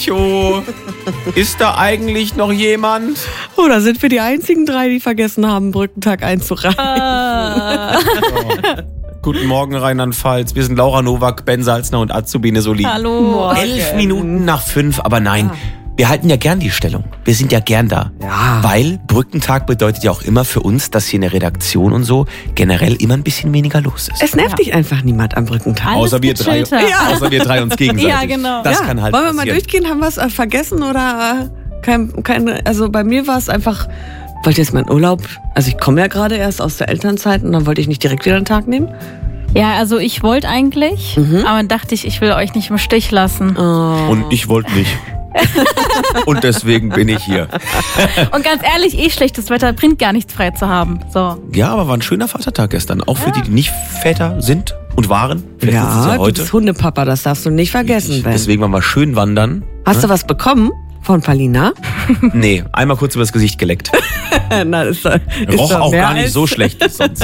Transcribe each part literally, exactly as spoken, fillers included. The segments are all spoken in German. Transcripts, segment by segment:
Oh, ist da eigentlich noch jemand? Oh, da sind wir die einzigen drei, die vergessen haben, Brückentag einzureichen. Ah. Oh. Guten Morgen, Rheinland-Pfalz. Wir sind Laura Nowak, Ben Salzner und Azubine Soli. Hallo. Elf Minuten nach fünf, aber nein, wir halten ja gern die Stellung. Wir sind ja gern da. Ja. Weil Brückentag bedeutet ja auch immer für uns, dass hier in der Redaktion und so generell immer ein bisschen weniger los ist. Es nervt dich einfach niemand am Brückentag. Alles Außer wir drei. gechillter. Ja. Außer wir drei uns gegenseitig. Ja, genau. Das ja. kann halt Wollen wir mal passieren. durchgehen? Haben wir es äh, vergessen oder äh, kein, kein, also bei mir war es einfach, wollte jetzt meinen Urlaub, also ich komme ja gerade erst aus der Elternzeit und dann wollte ich nicht direkt wieder einen Tag nehmen. Ja, also ich wollte eigentlich, Mhm. aber dann dachte ich, ich will euch nicht im Stich lassen. Oh. Und ich wollte nicht. Und deswegen bin ich hier. Und ganz ehrlich, eh schlechtes Wetter bringt gar nichts frei zu haben. So. Ja, aber war ein schöner Vatertag gestern. Auch für die, die nicht Väter sind und waren. Vielleicht ist es Ja, ja du heute. bist Hundepapa, das darfst du nicht vergessen, Ben. Deswegen waren wir schön wandern. Hast du was bekommen von Palina? Nee, einmal kurz übers Gesicht geleckt. Na, ist, doch- ist Roch doch auch mehr gar nicht als- so schlecht wie sonst.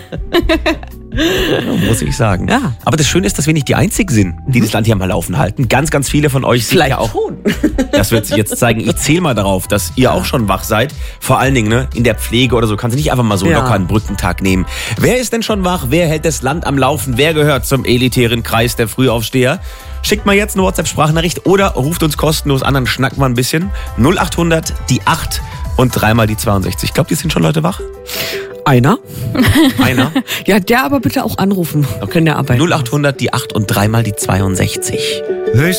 Ja, muss ich sagen. Ja. Aber das Schöne ist, dass wir nicht die Einzigen sind, die das Land hier mal laufen halten. Ganz, ganz viele von euch sind Vielleicht ja auch. schon. Das wird sich jetzt zeigen. Ich zähle mal darauf, dass ihr auch schon wach seid. Vor allen Dingen ne, in der Pflege oder so kannst du nicht einfach mal so Ja. locker einen Brückentag nehmen. Wer ist denn schon wach? Wer hält das Land am Laufen? Wer gehört zum elitären Kreis der Frühaufsteher? Schickt mal jetzt eine WhatsApp-Sprachnachricht oder ruft uns kostenlos an, dann schnacken wir ein bisschen. null achthundert, die acht und dreimal die zweiundsechzig. Glaubt ihr, sind schon Leute wach? Einer? Einer? Ja, der aber bitte auch anrufen. Können der arbeiten. null achthundert, die acht und dreimal die zweiundsechzig.